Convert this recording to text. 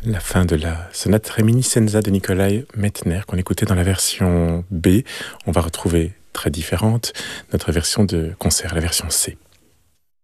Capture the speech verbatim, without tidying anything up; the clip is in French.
La fin de la sonate Reminiscenza de Nikolai Mettner qu'on écoutait dans la version B. On va retrouver très différente notre version de concert, la version C.